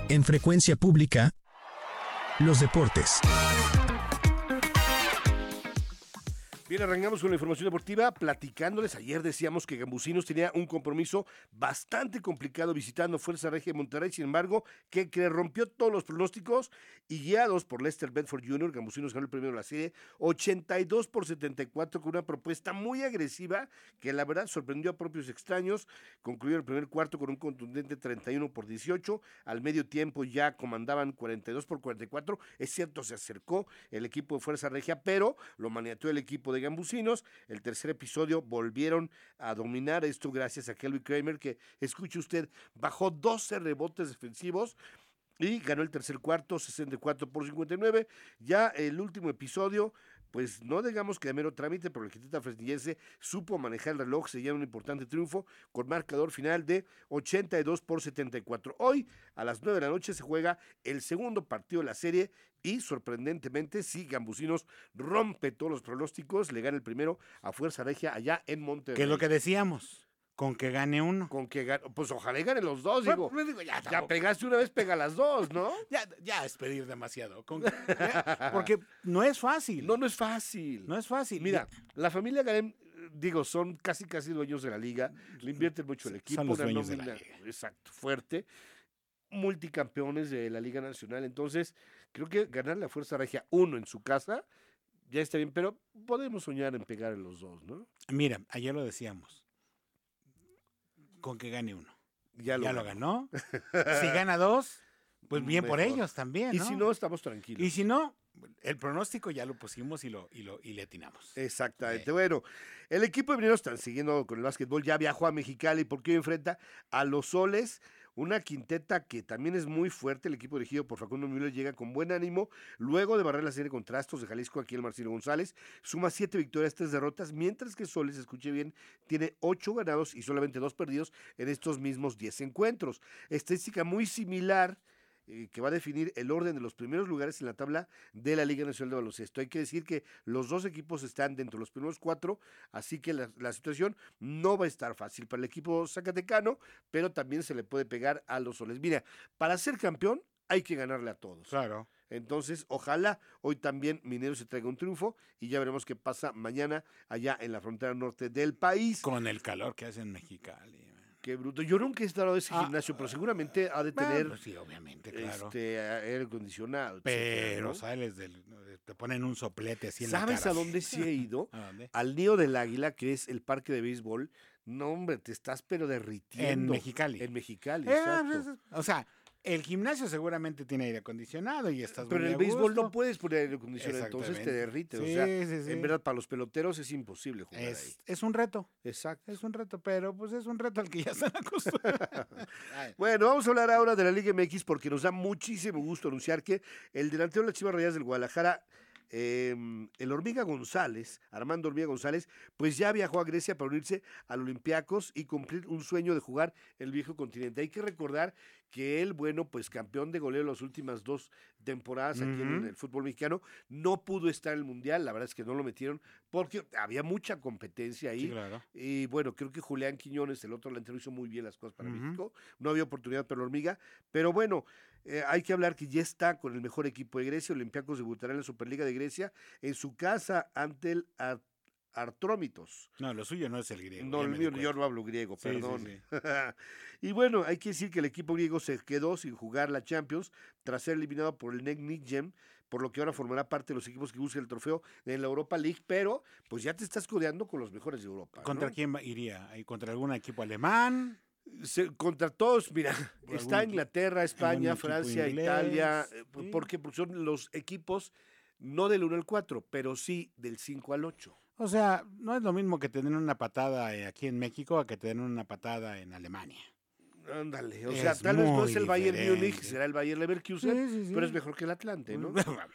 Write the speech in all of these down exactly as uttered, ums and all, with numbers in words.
En Frecuencia Pública, los deportes. Bien, arrancamos con la información deportiva, platicándoles. Ayer decíamos que Gambusinos tenía un compromiso bastante complicado visitando Fuerza Regia de Monterrey. Sin embargo, que, que rompió todos los pronósticos y guiados por Lester Bedford junior, Gambusinos ganó el primero de la serie, ochenta y dos por setenta y cuatro, con una propuesta muy agresiva que la verdad sorprendió a propios extraños. Concluyó el primer cuarto con un contundente treinta y uno por dieciocho. Al medio tiempo ya comandaban cuarenta y dos por cuarenta y cuatro. Es cierto, se acercó el equipo de Fuerza Regia, pero lo maniateó el equipo de Gambusinos. El tercer episodio volvieron a dominar, esto gracias a Kelvin Kramer, que, escuche usted, bajó doce rebotes defensivos y ganó el tercer cuarto, sesenta y cuatro por cincuenta y nueve. Ya el último episodio, pues no digamos que de mero trámite, pero el Quinteta Fresnillense supo manejar el reloj, se lleva un importante triunfo con marcador final de ochenta y dos por setenta y cuatro. Hoy, a las nueve de la noche, se juega el segundo partido de la serie y, sorprendentemente, sí, Gambusinos rompe todos los pronósticos, le gana el primero a Fuerza Regia allá en Monterrey. Que es lo que decíamos. Con que gane uno. Con que gane, pues ojalá y gane los dos, Bueno, digo. pues digo, ya, ya pegaste una vez, pega las dos, ¿no? Ya, ya es pedir demasiado. Con, ya, porque no es fácil. No, no es fácil. No es fácil. Mira, la familia Garem, digo, son casi casi dueños de la liga, le invierten mucho el equipo. Son los una dueños nómina, de la liga. Exacto, fuerte. Multicampeones de la Liga Nacional. Entonces, creo que ganar la Fuerza Regia uno en su casa ya está bien, pero podemos soñar en pegar en los dos, ¿no? Mira, ayer lo decíamos. Con que gane uno. Ya lo, ya lo ganó. Si gana dos, pues bien Mejor. por ellos también, Y ¿no? si no, estamos tranquilos. Y si no, el pronóstico ya lo pusimos y lo, y lo y le atinamos. Exactamente. Eh. Bueno, el equipo de Mineros, están siguiendo con el básquetbol, ya viajó a Mexicali porque hoy enfrenta a los Soles, una quinteta que también es muy fuerte. El equipo dirigido por Facundo Müller llega con buen ánimo, luego de barrer la serie con Trastos de Jalisco, aquí el Marcelo González, suma siete victorias, tres derrotas, mientras que Soles, escuche bien, tiene ocho ganados y solamente dos perdidos en estos mismos diez encuentros. Estadística muy similar, que va a definir el orden de los primeros lugares en la tabla de la Liga Nacional de Baloncesto. Hay que decir que los dos equipos están dentro de los primeros cuatro, así que la, la situación no va a estar fácil para el equipo zacatecano, pero también se le puede pegar a los Soles. Mira, para ser campeón hay que ganarle a todos. Claro. Entonces, ojalá hoy también Mineros se traiga un triunfo y ya veremos qué pasa mañana allá en la frontera norte del país. Con el calor que hace en Mexicali. Qué bruto. Yo nunca he estado en ese Ah, gimnasio, pero seguramente ha de Bueno, tener pues sí, obviamente, claro. este aire acondicionado. Pero etcétera, ¿no? sales del, te ponen un soplete así en ¿Sabes la cara. a dónde sí he ido? ¿A dónde? Al Nido del Águila, que es el parque de béisbol. No, hombre, te estás pero derritiendo. En Mexicali. En Mexicali, Eh, exacto. o sea, el gimnasio seguramente tiene aire acondicionado y estás Pero muy en el a béisbol gusto. no puedes poner aire acondicionado, entonces te Exactamente. derrite. Sí, o sea, sí, sí. en verdad, para los peloteros es imposible jugar ahí. Es, es un reto. Exacto. Es un reto, pero pues es un reto al que ya están acostumbrados. Ay. Bueno, vamos a hablar ahora de la Liga M X porque nos da muchísimo gusto anunciar que el delantero de las Chivas Rayadas del Guadalajara, eh, el Hormiga González, Armando Hormiga González, pues ya viajó a Grecia para unirse al Olympiacos y cumplir un sueño de jugar el viejo continente. Hay que recordar que él, bueno, pues campeón de goleo las últimas dos temporadas aquí uh-huh. en el fútbol mexicano, no pudo estar en el Mundial, la verdad es que no lo metieron porque había mucha competencia ahí. Sí, claro. Y bueno, creo que Julián Quiñones, el otro delantero, hizo muy bien las cosas para uh-huh. México. No había oportunidad para la Hormiga, pero bueno, eh, hay que hablar que ya está con el mejor equipo de Grecia. Olympiacos debutará en la Superliga de Grecia en su casa ante el Art- Artrómitos. No, lo suyo no es el griego. No, el mío, yo no hablo griego, sí, perdón. Sí, sí. Y bueno, hay que decir que el equipo griego se quedó sin jugar la Champions tras ser eliminado por el Nek Nijmegen, por lo que ahora formará parte de los equipos que buscan el trofeo en la Europa League, pero pues ya te estás codeando con los mejores de Europa. ¿Contra ¿no? quién iría? ¿Contra algún equipo alemán? Se, contra todos, mira, está Inglaterra, España, Francia, inglés, Italia, sí. porque son los equipos no del uno al cuatro, pero sí del cinco al ocho. O sea, no es lo mismo que tener una patada aquí en México a que tener una patada en Alemania. Ándale, o es sea, tal vez no es el Bayern diferente. Múnich, será el Bayern Leverkusen, sí, sí, sí. pero es mejor que el Atlante, ¿no?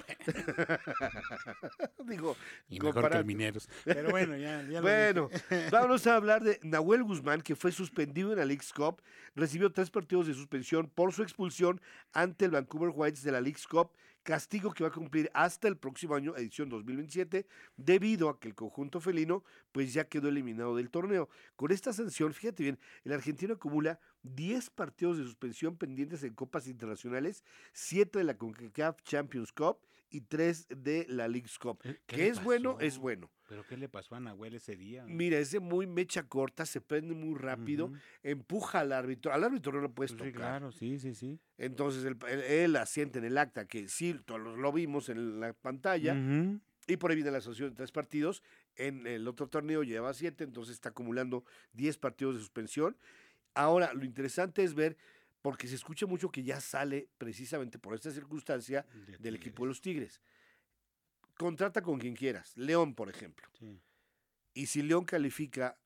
Digo, y mejor comparando. Que el Mineros. Pero bueno, ya, ya Bueno, vamos a hablar de Nahuel Guzmán, que fue suspendido en la Leagues Cup, recibió tres partidos de suspensión por su expulsión ante el Vancouver Whites de la Leagues Cup, castigo que va a cumplir hasta el próximo año, edición dos mil veintisiete, debido a que el conjunto felino pues ya quedó eliminado del torneo. Con esta sanción, fíjate bien, el argentino acumula diez partidos de suspensión pendientes en copas internacionales, siete de la CONCACAF Champions Cup y tres de la Leagues Cup. ¿Qué Que le es bueno, pasó? es bueno. ¿Pero qué le pasó a Nahuel ese día? Mira, es de muy mecha corta, se prende muy rápido, Ujú. empuja al árbitro, al árbitro no lo puedes Pues sí, tocar. claro, sí, sí, sí. Entonces él, él, él asiente en el acta que sí, todos lo vimos en la pantalla, Ujú. y por ahí viene la asociación de tres partidos. En el otro torneo lleva siete, entonces está acumulando diez partidos de suspensión. Ahora, lo interesante es ver, porque se escucha mucho que ya sale precisamente por esta circunstancia De del equipo de Tigres. los Tigres. Contrata con quien quieras, León, por ejemplo. Sí, Y si León califica,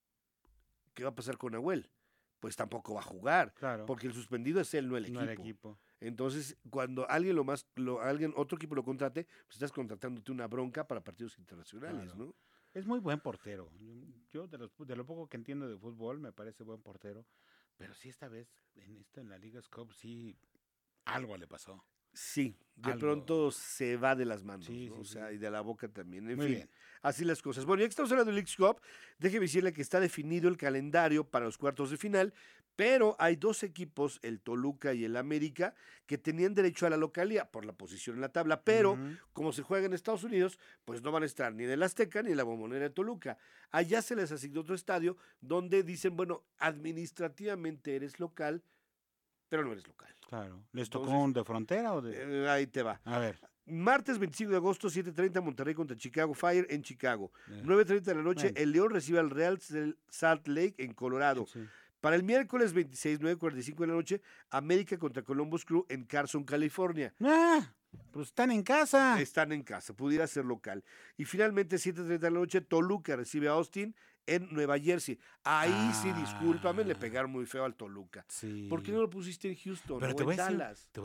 ¿qué va a pasar con Nahuel? Pues tampoco va a jugar, claro. porque el suspendido es él, no el equipo. No era equipo. Entonces, cuando alguien lo más, lo, alguien, otro equipo lo contrate, pues estás contratándote una bronca para partidos internacionales, Claro. ¿no? Es muy buen portero. Yo, de, los, de lo poco que entiendo de fútbol, me parece buen portero. Pero sí, esta vez, en esto, en la Liga Cup, sí, algo le pasó. Sí, de Algo. pronto se va de las manos, Sí, ¿no? sí, O sea, sí. y de la boca también. En Muy fin, bien. así las cosas. Bueno, ya que estamos hablando del Leagues Cup, déjeme decirle que está definido el calendario para los cuartos de final, pero hay dos equipos, el Toluca y el América, que tenían derecho a la localía por la posición en la tabla, pero Ujú. como se juega en Estados Unidos, pues no van a estar ni del Azteca ni de la Bombonera de Toluca. Allá se les asignó otro estadio donde dicen, bueno, administrativamente eres local, pero no eres local. Claro. ¿Les tocó Entonces, un de frontera o de...? Eh, ahí te va. A ver. Martes veinticinco de agosto, siete treinta, Monterrey contra Chicago Fire en Chicago. eh, nueve treinta de la noche, Bueno. el León recibe al Real Salt Lake en Colorado. sí. Para el miércoles veintiséis, nueve cuarenta y cinco de la noche, América contra Columbus Crew en Carson, California. ¡Ah! Pues están en casa. Están en casa, pudiera ser local. Y finalmente, siete treinta de la noche, Toluca recibe a Austin en Nueva Jersey. Ahí sí, discúlpame, le Ah. pegaron muy feo al Toluca. Sí. ¿Por qué no lo pusiste en Houston Pero o te en voy, a decir, Dallas? te voy